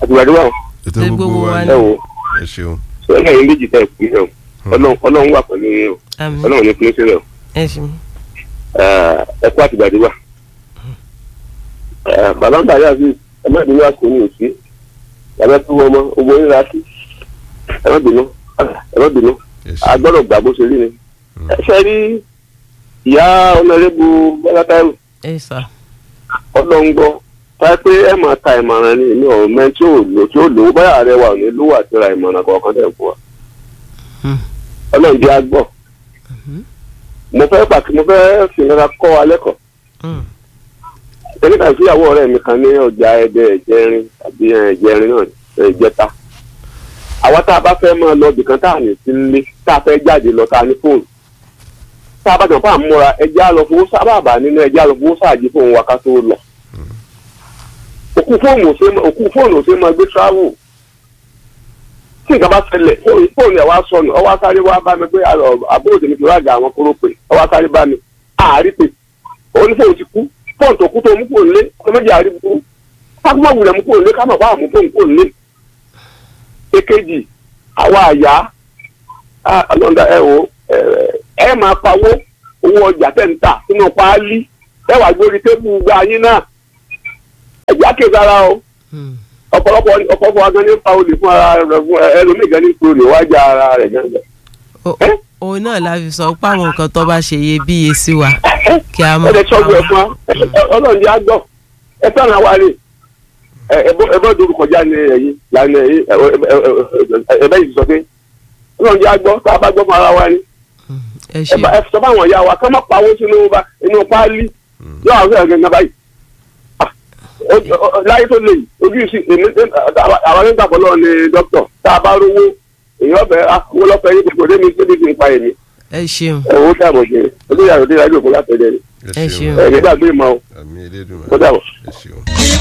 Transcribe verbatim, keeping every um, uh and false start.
àtìgbàdúrà ètò gbogbo wa ẹ wò ẹ ṣeun. ẹgbẹ́ yìí méjì tẹ̀ pín náà ọlọ́run wà pẹ̀lú yín o ọlọ́run ní pín sílẹ̀ o ẹ kú àtìgbàdúrà bàbá ń bàyà sí ẹ má bínú àsìkò ní òsì ẹ má tún wọn mọ owó yín ra sí ẹ má bínú ẹ má bínú a gbọ́dọ̀ gbà bó ṣe rí ni ẹ ṣe rí ìyá ọ̀nàrẹ́bù Bọ́lá Táírò ọlọ́run gbọ́ táyé pé ẹ máa ta ìmọ̀ràn ni èmi ò mẹ́ tí ò lò tí ò lò ó báyà rẹ wà ní lówó àti ra ìmọ̀ràn kọ̀ọ̀kan tẹ̀ fún wa ọlọ́run jẹ́ àgbọ̀ mo fẹ́ pàtó mo fẹ́ fi nǹkan kọ́ wa lẹ́kọ̀ọ́ ẹnìkan sí ìyàwó ọ̀rẹ́ mi kan ní ọjà ẹ̀dẹ̀ ẹ̀jẹ̀rin àbí ẹ̀jẹ̀rin náà ẹ̀jẹ̀ta àwa tá a bá fẹ́ máa lọ bìkan tá a ní sí ilé tá a fẹ́ jáde lọ tá a ní fóònù tá a bá jọ fún àmúra ẹjẹ́ àlọ́ fowó sábàbà nínú ẹjẹ́ àlọ́ fowó sáàjì fóònù wa ká tó lọ òkú fóònù ò ṣe máa gbé travel tí nǹkan bá ṣẹlẹ̀ fóònù ẹ̀ wá sọnù ọwọ́ sáré wá bá mi pé àbúrò tèmi ti rájà àwọn kóró pé ọwọ́ sáré bá mi àárí pé òun ní fóònù ti kú fóònù tó kú tó mú fóònù lé ọmọ méjì àárí burú kákúmọ̀ wulẹ̀ mú fóònù lé ká mọ̀ bá àmú fóònù fóònù lé. èkejì àwa àyà ọlọ́dà ẹ wò ẹ máa pawó owó ọjà tẹ̀ ń tà sínú páálí ẹ wà gbórí tébù gba yín náà ẹ̀já kézara o ọ̀pọ̀lọpọ̀ ọ̀pọ̀lọpọ̀ wa gan ní pa olè fún ara rẹ̀ fún ẹlòmíì gan ní kúrò níwájú ara rẹ̀ gan. òun náà la fi sọ pé àwọn nǹkan tó bá ṣe iyebíye sí wa kí a mọ̀. ẹ sọ́gun ẹ̀ fún wa ọlọ́run jẹ́ àgbọ̀ ẹ fẹ́ràn àwa rè ẹ bọ́ dúró kọjá ní ẹ̀yìn lánàá ẹ̀yìn ẹ bẹ́ yìí sọ pé ọlọ́run jẹ́ àgbọ̀ tá a bá gbọ́ fún ara wa ni. ẹ sọ fún àwọn ìyá wa ká má pawó sínú páálí yóò àwọn ẹ̀rọ gẹ́gẹ́ báyìí láyé tó lè ojú sí àwọn nígbà bọ́lọ́ ni dókítà tá a bá rówó èyí ọ̀fẹ́ àwọn ọlọ́fẹ́ yìí kò dé mi tó dídì ń pa èmi. ẹ ṣeun. ẹ wo dàbọ̀ jẹ olóyè àròdé ìdájọ́ òkú látọ̀jẹ́ ni. ẹ ṣeun. ẹ ní dàgbé ìmọ̀ o. àmì elédùn ó dàbọ̀. ẹ ṣeun.